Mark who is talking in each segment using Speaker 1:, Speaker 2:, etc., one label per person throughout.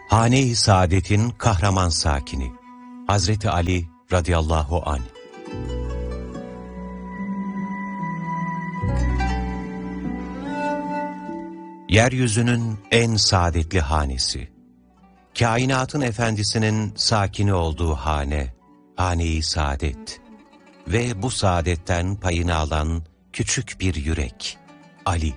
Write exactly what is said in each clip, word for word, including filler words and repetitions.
Speaker 1: Hane-i Saadet'in kahraman sakini Hazreti Ali radıyallahu anh. Yeryüzünün en saadetli hanesi, kainatın efendisinin sakini olduğu hane, Hane-i Saadet ve bu saadetten payını alan küçük bir yürek, Ali.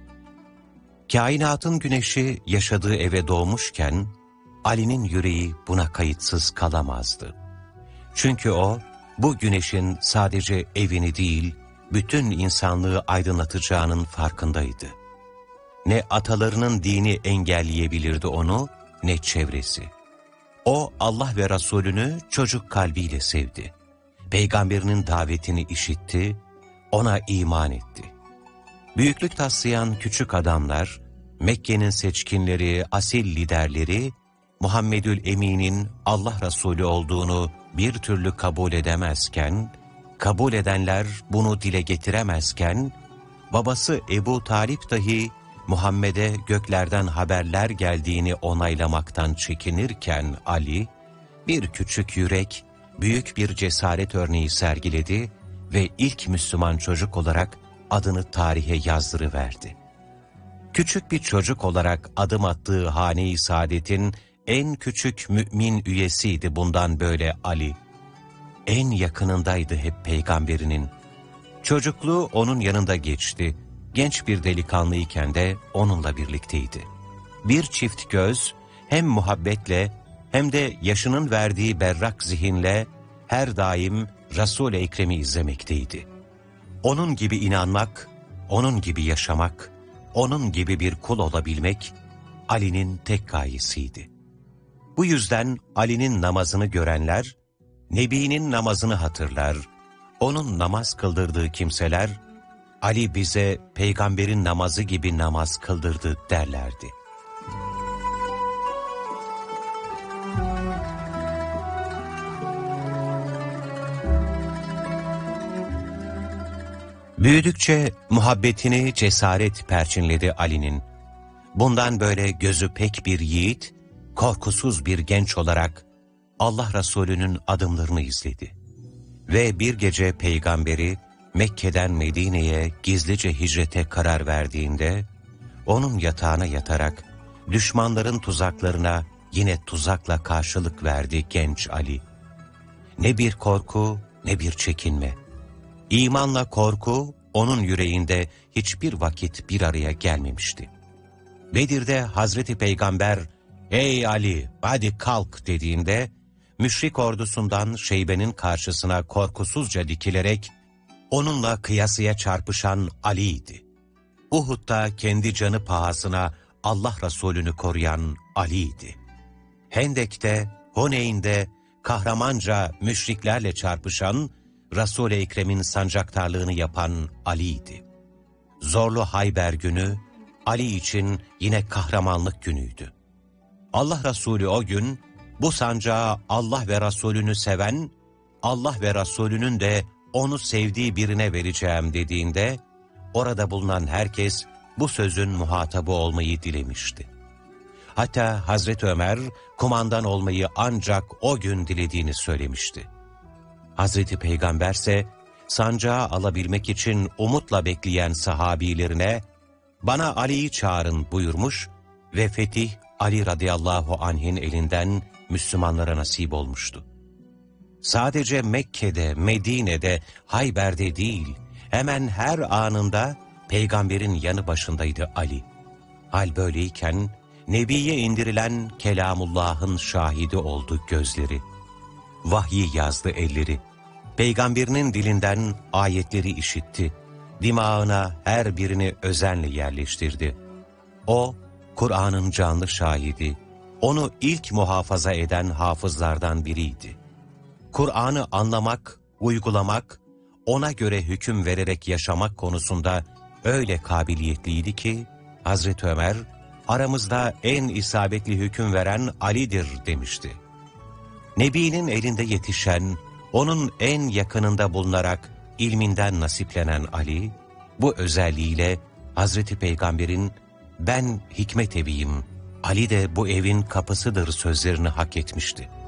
Speaker 1: Kainatın güneşi yaşadığı eve doğmuşken, Ali'nin yüreği buna kayıtsız kalamazdı. Çünkü o, bu güneşin sadece evini değil, bütün insanlığı aydınlatacağının farkındaydı. Ne atalarının dini engelleyebilirdi onu, ne çevresi. O, Allah ve Resulünü çocuk kalbiyle sevdi. Peygamberinin davetini işitti, ona iman etti. Büyüklük taslayan küçük adamlar, Mekke'nin seçkinleri, asil liderleri, Muhammedül Emin'in Allah Resulü olduğunu bir türlü kabul edemezken, kabul edenler bunu dile getiremezken, babası Ebu Talip dahi Muhammed'e göklerden haberler geldiğini onaylamaktan çekinirken Ali, bir küçük yürek, büyük bir cesaret örneği sergiledi ve ilk Müslüman çocuk olarak adını tarihe yazdırıverdi. Küçük bir çocuk olarak adım attığı Hane-i Saadet'in en küçük mümin üyesiydi bundan böyle Ali. En yakınındaydı hep peygamberinin. Çocukluğu onun yanında geçti. Genç bir delikanlıyken de onunla birlikteydi. Bir çift göz hem muhabbetle hem de yaşının verdiği berrak zihinle her daim Resul-i Ekrem'i izlemekteydi. Onun gibi inanmak, onun gibi yaşamak, onun gibi bir kul olabilmek Ali'nin tek gayesiydi. Bu yüzden Ali'nin namazını görenler, Nebi'nin namazını hatırlar, onun namaz kıldırdığı kimseler, Ali bize peygamberin namazı gibi namaz kıldırdı derlerdi. Büyüdükçe muhabbetini cesaret perçinledi Ali'nin. Bundan böyle gözü pek bir yiğit, korkusuz bir genç olarak Allah Resulü'nün adımlarını izledi. Ve bir gece peygamberi Mekke'den Medine'ye gizlice hicrete karar verdiğinde, onun yatağına yatarak düşmanların tuzaklarına yine tuzakla karşılık verdi genç Ali. Ne bir korku ne bir çekinme. İmanla korku onun yüreğinde hiçbir vakit bir araya gelmemişti. Bedir'de Hazreti Peygamber, "Ey Ali, hadi kalk" dediğinde, müşrik ordusundan Şeybe'nin karşısına korkusuzca dikilerek, onunla kıyasıya çarpışan Ali'ydi. Uhud'da kendi canı pahasına Allah Resulü'nü koruyan Ali'ydi. Hendek'te, Huneyn'de kahramanca müşriklerle çarpışan, Resul-i Ekrem'in sancaktarlığını yapan Ali'ydi. Zorlu Hayber günü, Ali için yine kahramanlık günüydü. Allah Resulü o gün, bu sancağı Allah ve Resulünü seven, Allah ve Resulünün de onu sevdiği birine vereceğim dediğinde, orada bulunan herkes bu sözün muhatabı olmayı dilemişti. Hatta Hazreti Ömer, kumandan olmayı ancak o gün dilediğini söylemişti. Hazreti Peygamberse, sancağı alabilmek için umutla bekleyen sahabilerine, "Bana Ali'yi çağırın" buyurmuş ve fetih Ali radıyallahu anh'in elinden Müslümanlara nasip olmuştu. Sadece Mekke'de, Medine'de, Hayber'de değil, hemen her anında peygamberin yanı başındaydı Ali. Hal böyleyken, Nebi'ye indirilen Kelamullah'ın şahidi oldu gözleri. Vahyi yazdı elleri. Peygamberinin dilinden ayetleri işitti. Dimağına her birini özenle yerleştirdi. O, Kur'an'ın canlı şahidi, onu ilk muhafaza eden hafızlardan biriydi. Kur'an'ı anlamak, uygulamak, ona göre hüküm vererek yaşamak konusunda öyle kabiliyetliydi ki, Hazreti Ömer, aramızda en isabetli hüküm veren Ali'dir demişti. Nebi'nin elinde yetişen, onun en yakınında bulunarak ilminden nasiplenen Ali, bu özelliğiyle Hazreti Peygamber'in "Ben hikmet eviyim, Ali de bu evin kapısıdır sözlerini hak etmişti.